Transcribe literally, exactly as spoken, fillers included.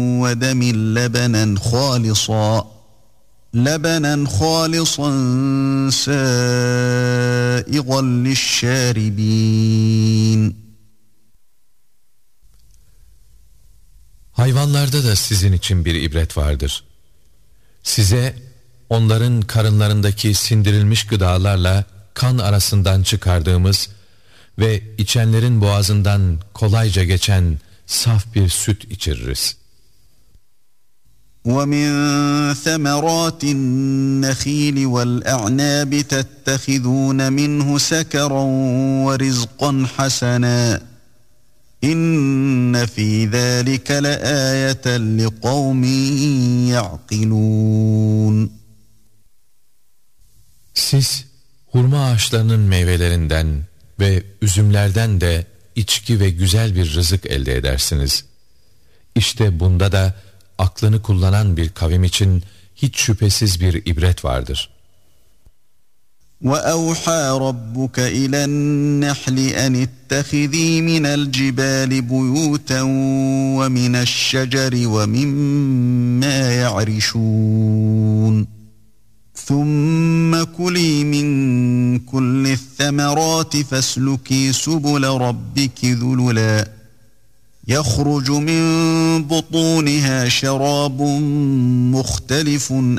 ودم لبنا خالصا لبنا خالصا سائغا للشاربين. Hayvanlarda da sizin için bir ibret vardır. Size onların karınlarındaki sindirilmiş gıdalarla kan arasından çıkardığımız ve içenlerin boğazından kolayca geçen saf bir süt içiririz. وَمِنْ ثَمَرَاتِ النَّخِيلِ وَالْأَعْنَابِ تَتَّخِذُونَ مِنْهُ سَكَرًا وَرِزْقًا حَسَنًا إِنَّ فِي ذَلِكَ لَآيَةً لِقَوْمٍ يَعْقِلُونَ. Siz hurma ağaçlarının meyvelerinden ve üzümlerden de içki ve güzel bir rızık elde edersiniz. İşte bunda da aklını kullanan bir kavim için hiç şüphesiz bir ibret vardır. وَأَوْحَى رَبُّكَ إِلَى النَّحْلِ أَنِ اتَّخِذِي مِنَ الْجِبَالِ بُيُوتًا وَمِنَ الشَّجَرِ وَمِمَّا يَعْرِشُونَ ثُمَّ كُلِي مِنْ كُلِّ الثَّمَرَاتِ فَاسْلُكِي سُبُلَ رَبِّكِ ذُلُلًا يَخْرُجُ مِنْ بُطُونِهَا شَرَابٌ مُخْتَلِفٌ